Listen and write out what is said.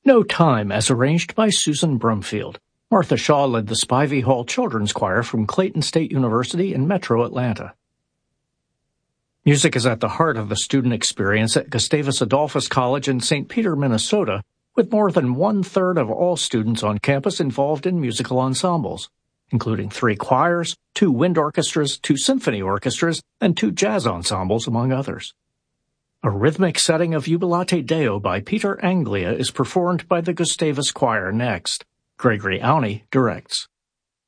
No Time as arranged by Susan Brumfield. Martha Shaw led the Spivey Hall Children's Choir from Clayton State University in Metro Atlanta. Music is at the heart of the student experience at Gustavus Adolphus College in St. Peter, Minnesota, with more than one-third of all students on campus involved in musical ensembles, including 3 choirs, 2 wind orchestras, 2 symphony orchestras, and 2 jazz ensembles, among others. A rhythmic setting of Jubilate Deo by Peter Anglia is performed by the Gustavus Choir next. Gregory Auney directs.